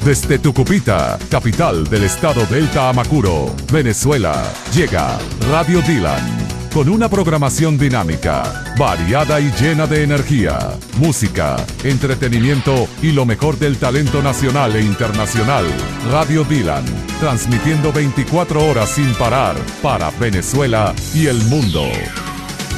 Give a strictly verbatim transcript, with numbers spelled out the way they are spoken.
Desde Tucupita, capital del estado Delta Amacuro, Venezuela, llega Radio Dylan, con una programación dinámica, variada y llena de energía, música, entretenimiento y lo mejor del talento nacional e internacional. Radio Dylan, transmitiendo veinticuatro horas sin parar para Venezuela y el mundo.